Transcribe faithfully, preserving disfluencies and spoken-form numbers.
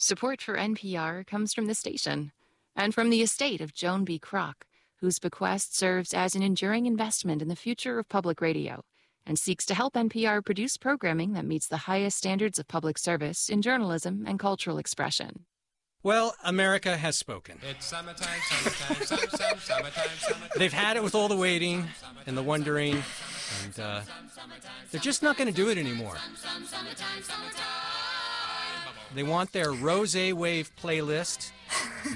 Support for N P R comes from the station and from the estate of Joan B. Kroc, whose bequest serves as an enduring investment in the future of public radio and seeks to help N P R produce programming that meets the highest standards of public service in journalism and cultural expression. Well, America has spoken. It's summertime, summertime, summer, summer, summertime, summertime. They've had it with all the waiting and the wondering, and uh, they're just not going to do it anymore. They want their Rosé Wave playlist